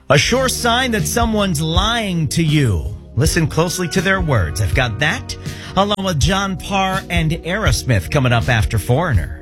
A sure sign that someone's lying to you. Listen closely to their words. I've got that, along with John Parr and Aerosmith coming up after Foreigner.